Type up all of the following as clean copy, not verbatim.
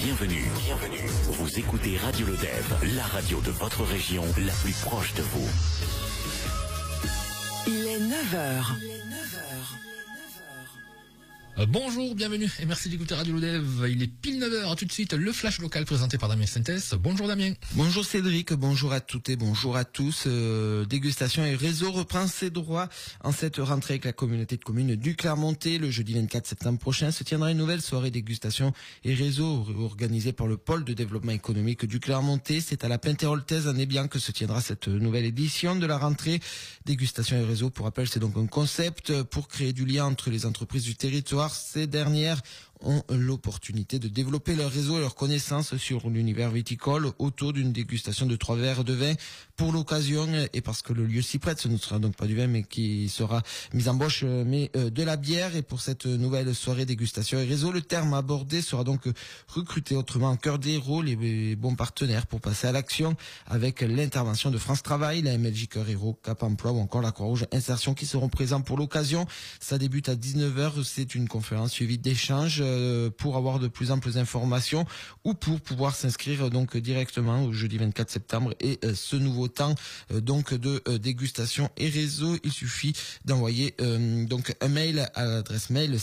Bienvenue. Vous écoutez Radio Le Dev, la radio de votre région, la plus proche de vous. Il est 9h. Bonjour, bienvenue et merci d'écouter Radio Le Dev. Il est pile 9h, tout de suite le flash local présenté par Damien Sentes. Bonjour Damien. Bonjour Cédric, bonjour à toutes et bonjour à tous. Dégustation et réseau reprend ses droits en cette rentrée avec la communauté de communes du Clermontais. Le jeudi 24 septembre prochain se tiendra une nouvelle soirée dégustation et réseau organisée par le pôle de développement économique du Clermontais. C'est à la Pinteroltaise en Ébian que se tiendra cette nouvelle édition de la rentrée. Dégustation et réseau, pour rappel, c'est donc un concept pour créer du lien entre les entreprises du territoire. Ces dernières ont l'opportunité de développer leur réseau et leurs connaissances sur l'univers viticole autour d'une dégustation de 3 verres de vin pour l'occasion, et parce que le lieu s'y prête, ce ne sera donc pas du vin mais qui sera mise en bouche, mais de la bière. Et pour cette nouvelle soirée dégustation et réseau, le terme abordé sera donc recruter autrement en cœur des héros les bons partenaires pour passer à l'action, avec l'intervention de France Travail, la MLJ Cœur Héros, Cap Emploi ou encore la Croix-Rouge Insertion qui seront présents pour l'occasion. Ça débute à 19h, c'est une conférence suivie d'échanges pour avoir de plus amples informations ou pour pouvoir s'inscrire donc directement au jeudi 24 septembre et ce nouveau temps donc de dégustation et réseau. Il suffit d'envoyer donc un mail à l'adresse mail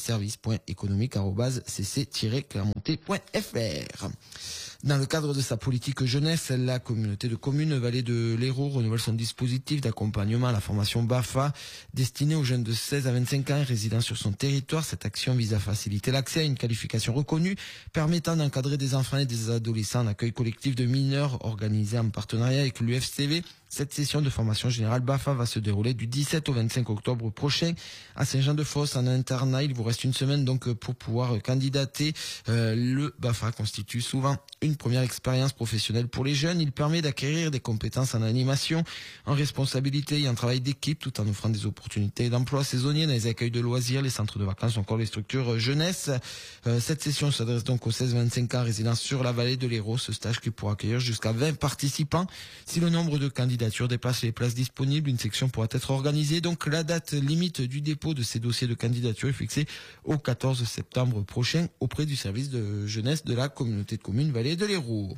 service.économique@cc-clermontais.fr. Dans le cadre de sa politique jeunesse, la communauté de communes Vallée de l'Hérault renouvelle son dispositif d'accompagnement à la formation BAFA destinée aux jeunes de 16 à 25 ans et résidant sur son territoire. Cette action vise à faciliter l'accès à une qualification reconnue permettant d'encadrer des enfants et des adolescents en accueil collectif de mineurs organisé en partenariat avec l'UFCV. Cette session de formation générale BAFA va se dérouler du 17 au 25 octobre prochain à Saint-Jean-de-Fosse en internat. Il vous reste une semaine donc pour pouvoir candidater. Le BAFA constitue souvent une première expérience professionnelle pour les jeunes. Il permet d'acquérir des compétences en animation, en responsabilité et en travail d'équipe, tout en offrant des opportunités d'emploi saisonniers dans les accueils de loisirs, les centres de vacances ou encore les structures jeunesse. Cette session s'adresse donc aux 16-25 ans résidant sur la vallée de l'Hérault. Ce stage qui pourra accueillir jusqu'à 20 participants. Si le nombre de candidatures dépasse les places disponibles, une section pourra être organisée. Donc la date limite du dépôt de ces dossiers de candidature est fixée au 14 septembre prochain auprès du service de jeunesse de la communauté de communes Vallée de l'Hérault.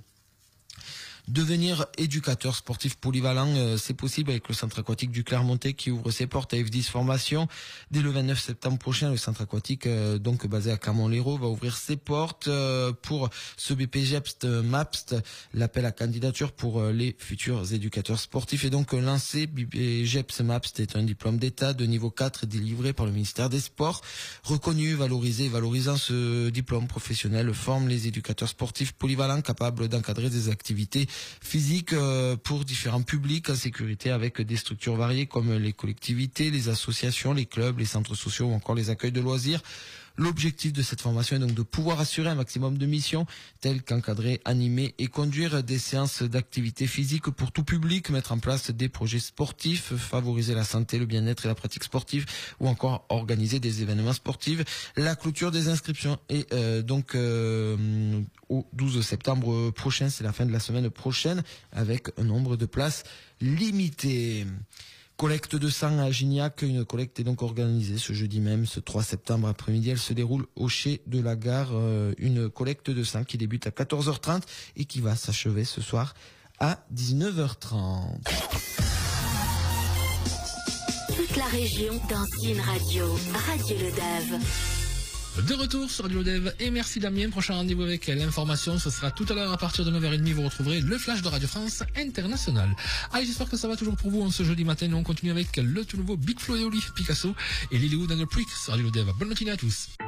Devenir éducateur sportif polyvalent, c'est possible avec le centre aquatique du Clermontais qui ouvre ses portes à F10 Formation. Dès le 29 septembre prochain, le centre aquatique, donc basé à Clermont-Lérault, va ouvrir ses portes pour ce BPGEPST MAPST. L'appel à candidature pour les futurs éducateurs sportifs est donc lancé. BPGEPST MAPST est un diplôme d'État de niveau 4 délivré par le ministère des Sports. Reconnu, valorisé et valorisant, ce diplôme professionnel forme les éducateurs sportifs polyvalents capables d'encadrer des activités physique pour différents publics en sécurité avec des structures variées comme les collectivités, les associations, les clubs, les centres sociaux ou encore les accueils de loisirs. L'objectif de cette formation est donc de pouvoir assurer un maximum de missions telles qu'encadrer, animer et conduire des séances d'activité physique pour tout public, mettre en place des projets sportifs, favoriser la santé, le bien-être et la pratique sportive ou encore organiser des événements sportifs. La clôture des inscriptions est donc au 12 septembre prochain, c'est la fin de la semaine prochaine avec un nombre de places limité. Collecte de sang à Gignac, une collecte est donc organisée ce jeudi même, ce 3 septembre après-midi. Elle se déroule au Chai de la Gare, une collecte de sang qui débute à 14h30 et qui va s'achever ce soir à 19h30. Toute la région dans une radio, Radio Le Dev. De retour sur Radio Le Dev et merci Damien. Prochain rendez-vous avec l'information, ce sera tout à l'heure à partir de 9h30. Vous retrouverez le flash de Radio France International. Allez, j'espère que ça va toujours pour vous en ce jeudi matin. Nous on continue avec le tout nouveau Big Flo et Oli, Picasso et Lily Wood and the Prick sur Radio Le Dev. Bonne matinée à tous.